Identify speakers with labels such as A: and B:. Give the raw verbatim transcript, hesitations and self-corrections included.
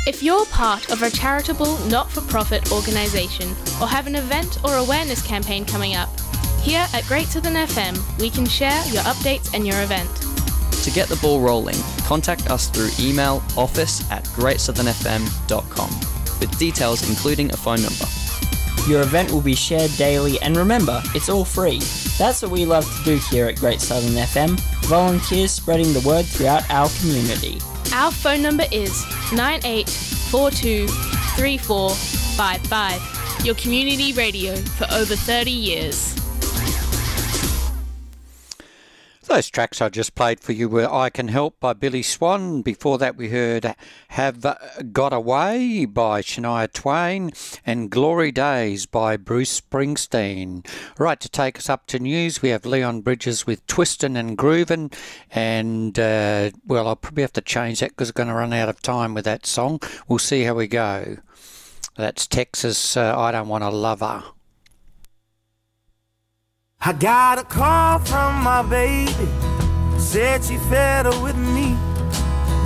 A: If you're part of a charitable, not-for-profit organisation or have an event or awareness campaign coming up, here at Great Southern F M, we can share your updates and your event.
B: To get the ball rolling, contact us through email office at great southern f m dot com with details including a phone number.
C: Your event will be shared daily, and remember, it's all free. That's what we love to do here at Great Southern F M, volunteers spreading the word throughout our community.
A: Our phone number is nine eight four two three four five five. Your community radio for over thirty years.
D: Those tracks I just played for you were I Can Help by Billy Swan. Before that we heard Have Got Away by Shania Twain and Glory Days by Bruce Springsteen. Right, to take us up to news, we have Leon Bridges with Twistin' and Groovin', and uh, well, I'll probably have to change that because I'm going to run out of time with that song. We'll see how we go. That's Texas, uh, I Don't Want a Lover.
E: I got a call from my baby, said she fed her with me.